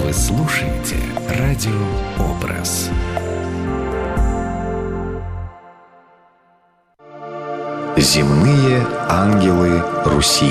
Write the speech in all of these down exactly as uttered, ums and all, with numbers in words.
Вы слушаете радио «Образ». Земные ангелы Руси.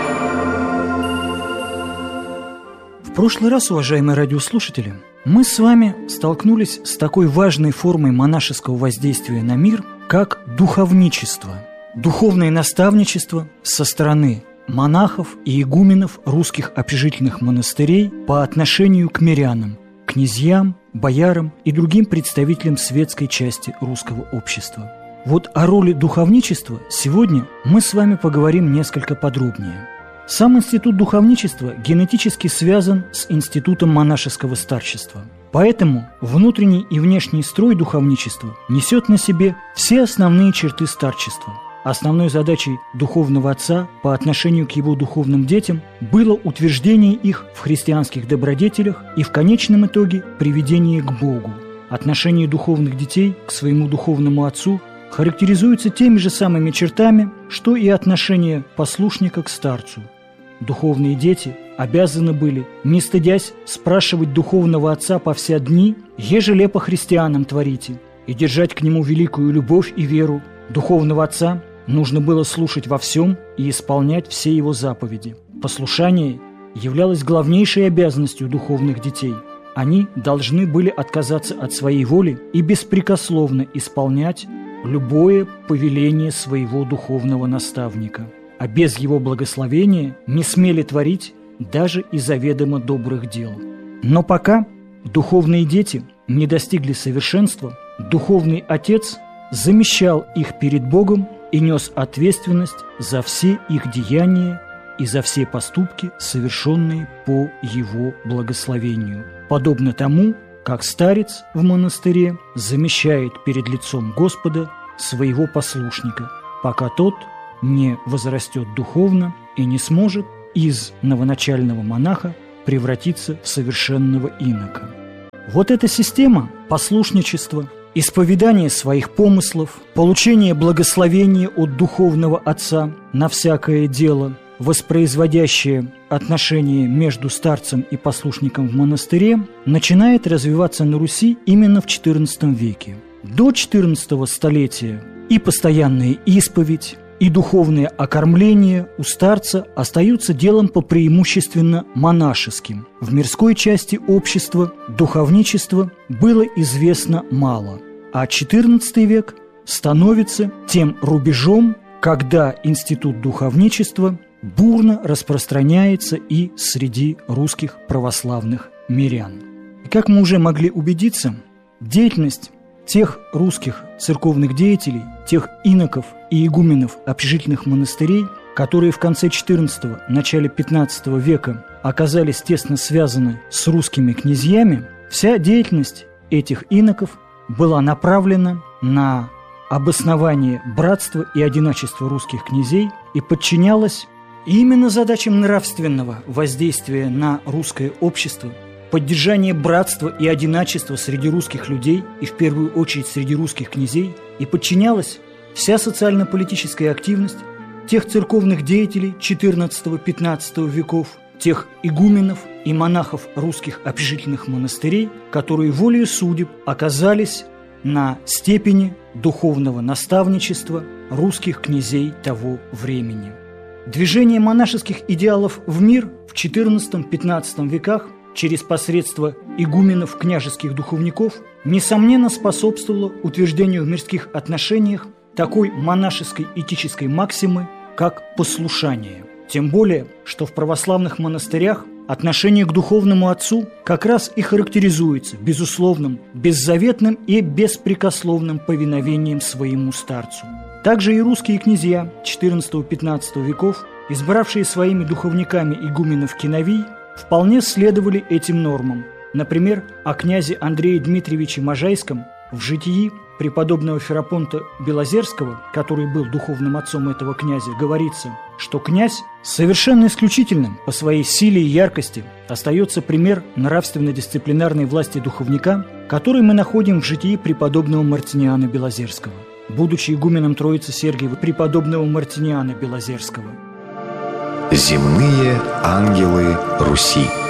В прошлый раз, уважаемые радиослушатели, мы с вами столкнулись с такой важной формой монашеского воздействия на мир, как духовничество, духовное наставничество со стороны монахов и игуменов русских общежительных монастырей по отношению к мирянам, князьям, боярам и другим представителям светской части русского общества. Вот о роли духовничества сегодня мы с вами поговорим несколько подробнее. Сам институт духовничества генетически связан с институтом монашеского старчества. Поэтому внутренний и внешний строй духовничества несет на себе все основные черты старчества. Основной задачей духовного отца по отношению к его духовным детям было утверждение их в христианских добродетелях и в конечном итоге приведение к Богу. Отношение духовных детей к своему духовному отцу характеризуется теми же самыми чертами, что и отношение послушника к старцу. Духовные дети обязаны были, не стыдясь, спрашивать духовного отца по все дни, ежели по христианам творите, и держать к нему великую любовь и веру. Духовного отца нужно было слушать во всем и исполнять все его заповеди. Послушание являлось главнейшей обязанностью духовных детей. Они должны были отказаться от своей воли и беспрекословно исполнять любое повеление своего духовного наставника, а без его благословения не смели творить даже и заведомо добрых дел. Но пока духовные дети не достигли совершенства, духовный отец замещал их перед Богом и нес ответственность за все их деяния и за все поступки, совершенные по его благословению, подобно тому, как старец в монастыре замещает перед лицом Господа своего послушника, пока тот не возрастет духовно и не сможет из новоначального монаха превратиться в совершенного инока. Вот эта система послушничества, исповедание своих помыслов, получение благословения от духовного отца на всякое дело, воспроизводящее отношения между старцем и послушником в монастыре, начинает развиваться на Руси именно в четырнадцатом веке. До четырнадцатого столетия и постоянная исповедь, и духовное окормление у старца остаются делом по преимущественно монашеским. В мирской части общества духовничество было известно мало, а четырнадцатый век становится тем рубежом, когда институт духовничества бурно распространяется и среди русских православных мирян. И как мы уже могли убедиться, деятельность тех русских церковных деятелей, тех иноков и игуменов общежительных монастырей, которые в конце четырнадцатого, начале пятнадцатого века оказались тесно связаны с русскими князьями, вся деятельность этих иноков была направлена на обоснование братства и одиночества русских князей и подчинялась именно задачам нравственного воздействия на русское общество, поддержание братства и одиночества среди русских людей и в первую очередь среди русских князей, и подчинялась вся социально-политическая активность тех церковных деятелей четырнадцатого-пятнадцатого веков, тех игуменов и монахов русских общежительных монастырей, которые волею судеб оказались на степени духовного наставничества русских князей того времени. Движение монашеских идеалов в мир в четырнадцатом-пятнадцатом веках через посредство игуменов княжеских духовников несомненно способствовало утверждению в мирских отношениях такой монашеской этической максимы, как послушание. Тем более, что в православных монастырях отношение к духовному отцу как раз и характеризуется безусловным, беззаветным и беспрекословным повиновением своему старцу. Также и русские князья четырнадцатого-пятнадцатого веков, избравшие своими духовниками игуменов киновий, вполне следовали этим нормам. Например, о князе Андрее Дмитриевиче Можайском в житии преподобного Ферапонта Белозерского, который был духовным отцом этого князя, говорится, что князь совершенно исключительным по своей силе и яркости остается пример нравственно-дисциплинарной власти духовника, который мы находим в житии преподобного Мартиниана Белозерского. Будучи игуменом Троицы Сергиевой преподобного Мартиниана Белозерского. Земные ангелы Руси.